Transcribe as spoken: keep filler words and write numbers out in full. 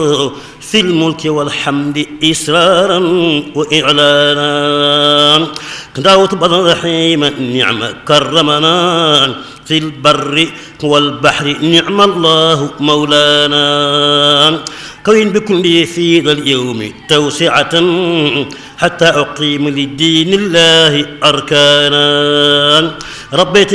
في الملك والحمد إسرارا وإعلانا دعوت بر رحيما نعم كرمنا في البر والبحر نعم الله مولانا كون بكل في ذا اليوم توسعة حتى أقيم لدين الله أركانا ربيت